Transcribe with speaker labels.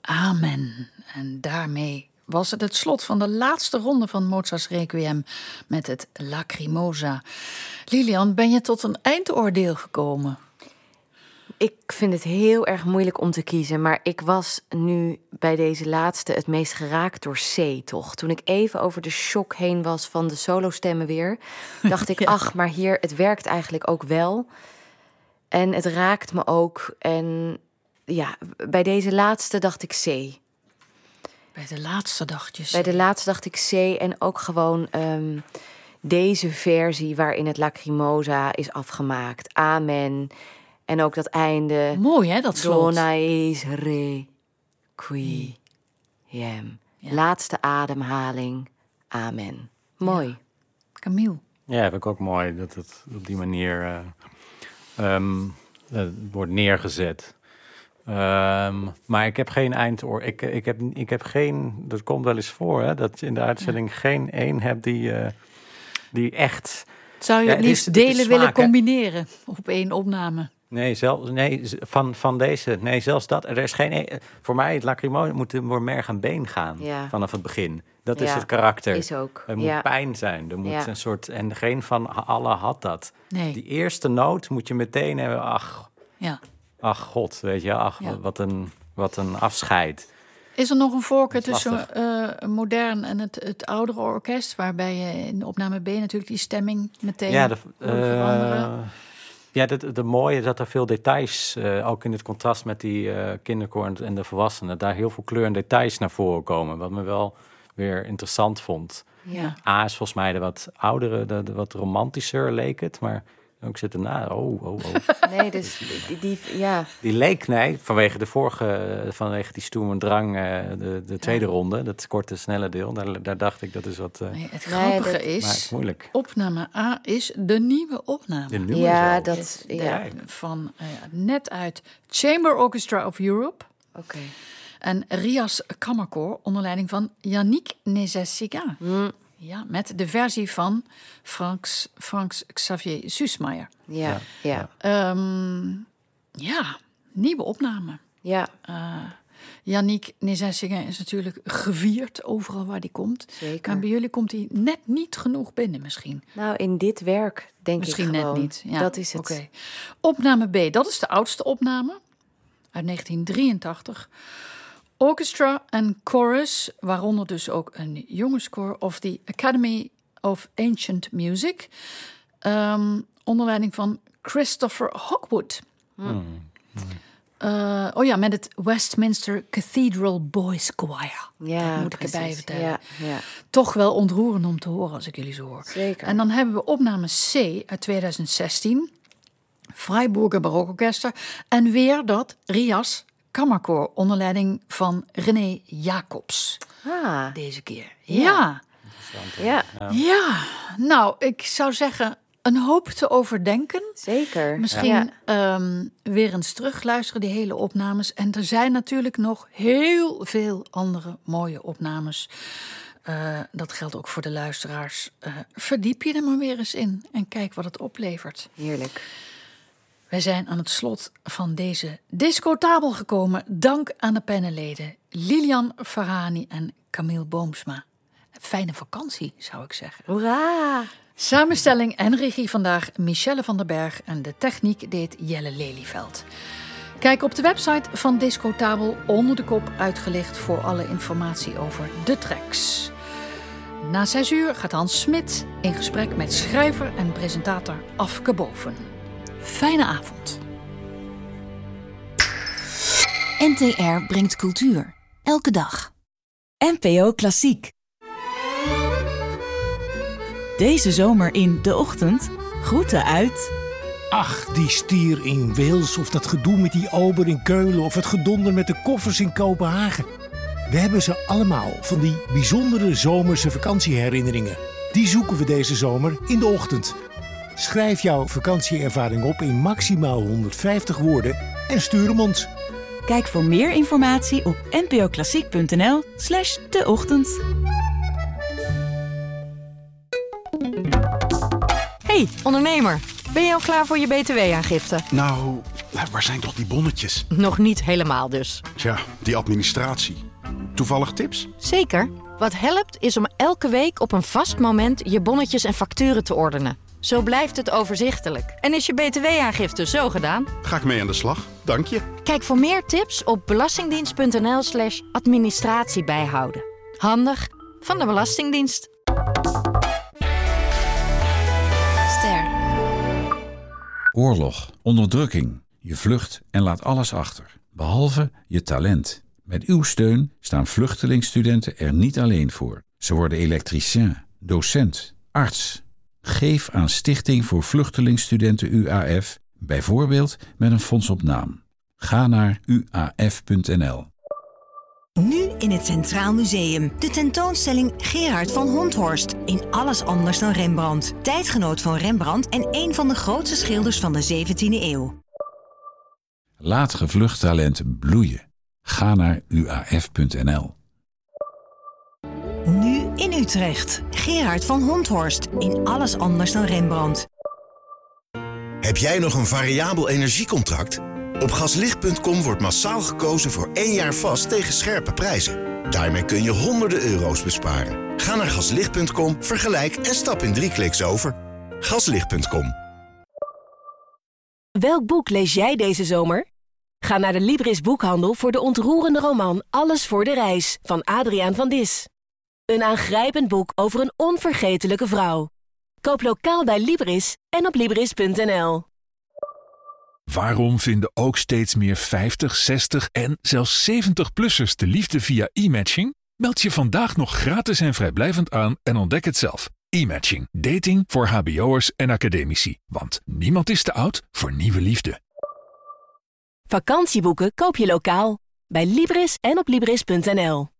Speaker 1: Amen. En daarmee was het slot van de laatste ronde van Mozart's Requiem met het Lacrimosa. Lilian, ben je tot een eindoordeel gekomen?
Speaker 2: Ik vind het heel erg moeilijk om te kiezen, maar ik was nu bij deze laatste het meest geraakt door C, toch? Toen ik even over de shock heen was van de solostemmen weer, dacht ik, ach, maar hier, het werkt eigenlijk ook wel. En het raakt me ook. En ja, bij deze laatste dacht ik C.
Speaker 1: Bij de laatste dacht je C.
Speaker 2: Bij de laatste dacht ik C en ook gewoon deze versie waarin het Lacrimosa is afgemaakt. Amen. En ook dat einde.
Speaker 1: Mooi, hè, dat slot.
Speaker 2: Dona is requiem. Ja. Laatste ademhaling. Amen. Mooi.
Speaker 1: Ja. Camille.
Speaker 3: Ja, vind ik ook mooi dat het op die manier wordt neergezet. Maar ik heb geen eindoor. Ik heb geen. Dat komt wel eens voor, hè, dat je in de uitzending geen één hebt die echt.
Speaker 1: Zou je het liefst delen willen combineren op één opname?
Speaker 3: Nee, van deze. Nee, zelfs dat. Er is geen. Voor mij, het Lacrimosa moet door merg en been gaan vanaf het begin. Dat is het karakter.
Speaker 2: Is ook.
Speaker 3: Er moet pijn zijn. Er moet een soort. En geen van allen had dat. Nee. Die eerste noot moet je meteen hebben. Ach God, weet je. Ach, wat een afscheid.
Speaker 1: Is er nog een voorkeur tussen modern en het oudere orkest, waarbij je in opname B natuurlijk die stemming meteen veranderen?
Speaker 3: Ja, de mooie is dat er veel details, ook in het contrast met die kinderkoor en de volwassenen, daar heel veel kleur en details naar voren komen, wat me wel weer interessant vond. Ja. A is volgens mij de wat oudere, de wat romantischer leek het, maar ook zit erna.
Speaker 2: Nee, dus
Speaker 3: die leek, vanwege die Sturm und Drang, de tweede ronde, dat korte, snelle deel, daar dacht ik, dat is wat.
Speaker 1: Het grappige is,
Speaker 3: maar het is moeilijk.
Speaker 1: Opname A is de nieuwe opname.
Speaker 3: De nieuwe
Speaker 1: van net uit Chamber Orchestra of Europe.
Speaker 2: Oké.
Speaker 1: En Rias Kammerkoor onder leiding van Yannick Nézet-Séguin. Ja, met de versie van Franz Xavier Süssmayr. Nieuwe opname.
Speaker 2: Ja.
Speaker 1: Yannick Nézet-Séguin is natuurlijk gevierd overal waar hij komt.
Speaker 2: Zeker.
Speaker 1: Maar bij jullie komt hij net niet genoeg binnen misschien.
Speaker 2: Nou, in dit werk denk
Speaker 1: misschien
Speaker 2: ik gewoon.
Speaker 1: Net niet. Ja.
Speaker 2: Dat is het.
Speaker 1: Okay. Opname B, dat is de oudste opname uit 1983. Orchestra en chorus, waaronder dus ook een jongenskoor of the Academy of Ancient Music, onder leiding van Christopher Hogwood. Met het Westminster Cathedral Boys Choir.
Speaker 2: Ja,
Speaker 1: dat moet ik erbij vertellen.
Speaker 2: Ja.
Speaker 1: Toch wel ontroerend om te horen als ik jullie zo hoor.
Speaker 2: Zeker.
Speaker 1: En dan hebben we opname C uit 2016. Freiburger Barokorkester. En weer dat Rias Kammerkoor onder leiding van René Jacobs. Deze keer. Ja. Nou, ik zou zeggen, een hoop te overdenken.
Speaker 2: Zeker.
Speaker 1: Misschien weer eens terugluisteren, die hele opnames. En er zijn natuurlijk nog heel veel andere mooie opnames. Dat geldt ook voor de luisteraars. Verdiep je er maar weer eens in en kijk wat het oplevert.
Speaker 2: Heerlijk.
Speaker 1: Wij zijn aan het slot van deze discotabel gekomen. Dank aan de panelleden Lilian Farahani en Camille Boomsma. Fijne vakantie, zou ik zeggen.
Speaker 2: Hoera!
Speaker 1: Samenstelling en regie vandaag Michelle van der Berg en de techniek deed Jelle Lelyveld. Kijk op de website van Discotabel onder de kop uitgelicht voor alle informatie over de tracks. Na 6 uur gaat Hans Smit in gesprek met schrijver en presentator Afke Boven. Fijne avond.
Speaker 4: NTR brengt cultuur. Elke dag.
Speaker 5: NPO Klassiek. Deze zomer in De Ochtend. Groeten uit...
Speaker 6: Ach, die stier in Wales of dat gedoe met die ober in Keulen of het gedonder met de koffers in Kopenhagen. We hebben ze allemaal, van die bijzondere zomerse vakantieherinneringen. Die zoeken we deze zomer in De Ochtend. Schrijf jouw vakantieervaring op in maximaal 150 woorden en stuur hem ons.
Speaker 5: Kijk voor meer informatie op npoklassiek.nl/deochtend.
Speaker 7: Hey, ondernemer. Ben je al klaar voor je btw-aangifte?
Speaker 8: Nou,
Speaker 7: Waar zijn toch die bonnetjes?
Speaker 8: Nog niet helemaal dus.
Speaker 7: Tja, die administratie. Toevallig tips?
Speaker 8: Zeker. Wat helpt is om elke week op een vast moment je bonnetjes en facturen te ordenen. Zo blijft het overzichtelijk. En is je btw-aangifte zo gedaan?
Speaker 7: Ga ik mee aan de slag. Dank je.
Speaker 8: Kijk voor meer tips op belastingdienst.nl/administratie bijhouden. Handig van de Belastingdienst.
Speaker 4: Ster.
Speaker 9: Oorlog, onderdrukking. Je vlucht en laat alles achter. Behalve je talent. Met uw steun staan vluchtelingstudenten er niet alleen voor. Ze worden elektricien, docent, arts. Geef aan Stichting voor Vluchtelingstudenten UAF, bijvoorbeeld met een fonds op naam. Ga naar uaf.nl.
Speaker 10: Nu in het Centraal Museum. De tentoonstelling Gerard van Honthorst. In alles anders dan Rembrandt. Tijdgenoot van Rembrandt en een van de grootste schilders van de 17e eeuw.
Speaker 9: Laat gevlucht talent bloeien. Ga naar uaf.nl.
Speaker 10: Nu in Utrecht. Gerard van Honthorst. In alles anders dan Rembrandt.
Speaker 11: Heb jij nog een variabel energiecontract? Op gaslicht.com wordt massaal gekozen voor 1 jaar vast tegen scherpe prijzen. Daarmee kun je honderden euro's besparen. Ga naar gaslicht.com, vergelijk en stap in 3 kliks over. Gaslicht.com.
Speaker 12: Welk boek lees jij deze zomer? Ga naar de Libris Boekhandel voor de ontroerende roman Alles voor de reis van Adriaan van Dis. Een aangrijpend boek over een onvergetelijke vrouw. Koop lokaal bij Libris en op Libris.nl.
Speaker 13: Waarom vinden ook steeds meer 50, 60 en zelfs 70-plussers de liefde via e-matching? Meld je vandaag nog gratis en vrijblijvend aan en ontdek het zelf. E-matching. Dating voor hbo'ers en academici. Want niemand is te oud voor nieuwe liefde.
Speaker 12: Vakantieboeken koop je lokaal bij Libris en op Libris.nl.